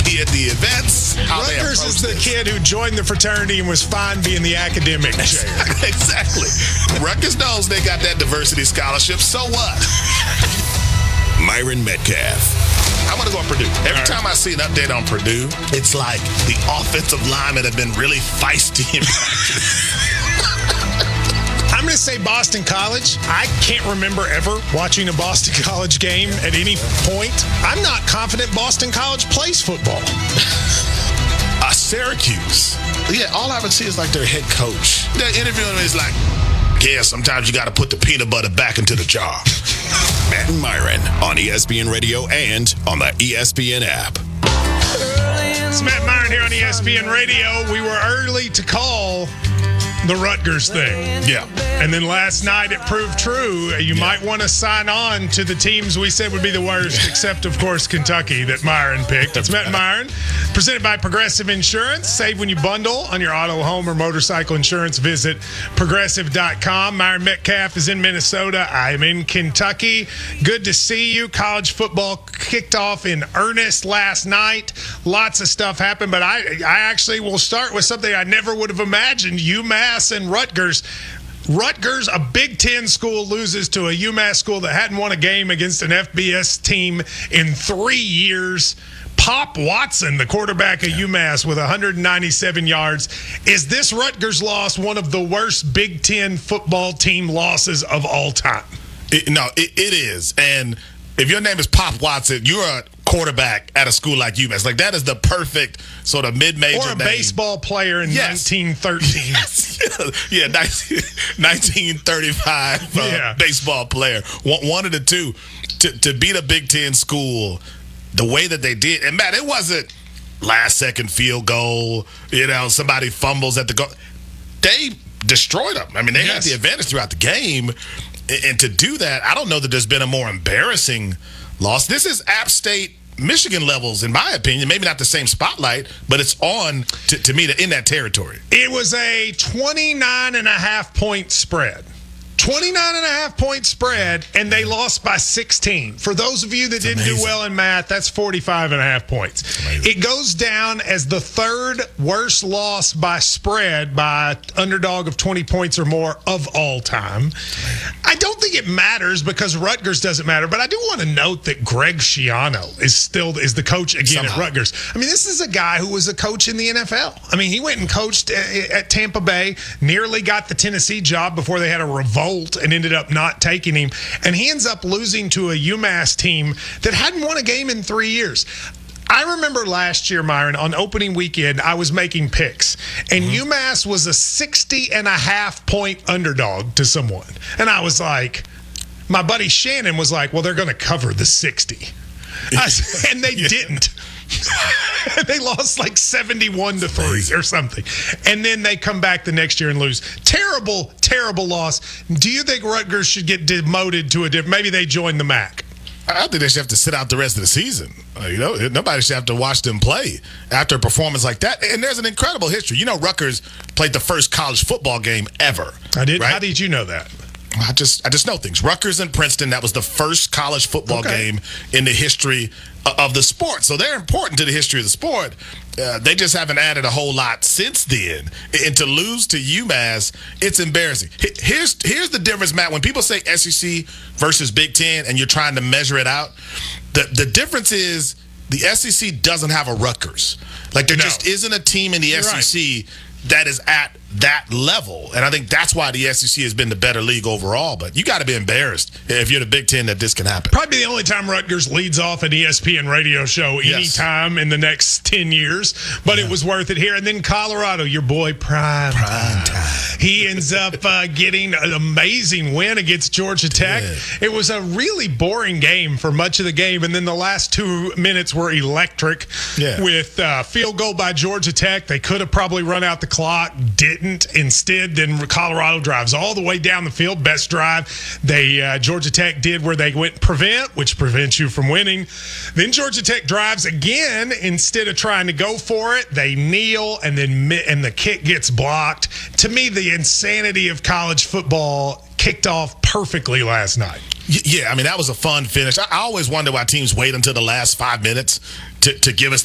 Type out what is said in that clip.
be at the events. How Rutgers is the kid who joined the fraternity and was fine being the academic chair. Exactly. Rutgers knows they got that diversity scholarship. So what? Myron Metcalf. I want to go on Purdue. Every time I see an update on Purdue, it's like the offensive linemen have been really feisty in practice. I'm going to say Boston College. I can't remember ever watching a Boston College game at any point. I'm not confident Boston College plays football. Syracuse. Yeah, all I would see is like their head coach. Their interviewing is like, yeah, sometimes you got to put the peanut butter back into the jar. Matt and Myron on ESPN Radio and on the ESPN app. It's Matt Myron here on ESPN Radio. We were early to call the Rutgers thing. Yeah. And then last night it proved true. You might want to sign on to the teams we said would be the worst, except, of course, Kentucky that Myron picked. It's Matt Myron, presented by Progressive Insurance. Save when you bundle on your auto, home, or motorcycle insurance. Visit Progressive.com. Myron Metcalf is in Minnesota. I'm in Kentucky. Good to see you. College football kicked off in earnest last night. Lots of stuff happened, but I actually will start with something I never would have imagined. UMass and Rutgers. Rutgers, a Big Ten school, loses to a UMass school that hadn't won a game against an FBS team in 3 years. Pop Watson, the quarterback of UMass, with 197 yards. Is this Rutgers loss one of the worst Big Ten football team losses of all time? It is. And if your name is Pop Watson, you're a quarterback at a school like UMass. Like, that is the perfect sort of mid-major or a name. Baseball player in 1913. Yes. Yeah, 1935 baseball player. One of the two. To beat a Big Ten school the way that they did. And, Matt, it wasn't last-second field goal, somebody fumbles at the goal. They destroyed them. I mean, they had the advantage throughout the game. And to do that, I don't know that there's been a more embarrassing loss. This is App State, Michigan levels, in my opinion. Maybe not the same spotlight, but it's on, to me, in that territory. It was a 29.5-point spread. 29.5-point spread, and they lost by 16. For those of you that didn't do well in math, that's 45.5 points. It goes down as the third worst loss by spread by underdog of 20 points or more of all time. I don't think it matters because Rutgers doesn't matter, but I do want to note that Greg Schiano is the coach again at Rutgers. I mean, this is a guy who was a coach in the NFL. I mean, he went and coached at Tampa Bay, nearly got the Tennessee job before they had a revolt and ended up not taking him. And he ends up losing to a UMass team that hadn't won a game in 3 years. I remember last year, Myron, on opening weekend, I was making picks, and UMass was a 60.5-point underdog to someone. And I was like, my buddy Shannon was like, well, they're going to cover the 60. And they didn't. They lost like 71-3 or something. And then they come back the next year and lose. Terrible, terrible loss. Do you think Rutgers should get demoted to a different? Maybe they join the MAC. I think they should have to sit out the rest of the season. Nobody should have to watch them play after a performance like that. And there's an incredible history. Rutgers played the first college football game ever. I did. Right? How did you know that? I just know things. Rutgers and Princeton, that was the first college football game in the history of the sport. So they're important to the history of the sport. They just haven't added a whole lot since then. And to lose to UMass, it's embarrassing. Here's the difference, Matt. When people say SEC versus Big Ten and you're trying to measure it out, the difference is the SEC doesn't have a Rutgers. Like, there just isn't a team in the SEC that is at that level. And I think that's why the SEC has been the better league overall. But you got to be embarrassed if you're the Big Ten that this can happen. Probably the only time Rutgers leads off an ESPN radio show anytime in the next 10 years. But it was worth it here. And then Colorado, your boy Prime Time. He ends up getting an amazing win against Georgia Tech. It was a really boring game for much of the game. And then the last 2 minutes were electric with field goal by Georgia Tech. They could have probably run out the clock. Didn't. Instead, then Colorado drives all the way down the field. Best drive Georgia Tech did, where they went prevent, which prevents you from winning. Then Georgia Tech drives again. Instead of trying to go for it, they kneel, and the kick gets blocked. To me, the insanity of college football kicked off perfectly last night. Yeah, I mean, that was a fun finish. I always wonder why teams wait until the last 5 minutes to give us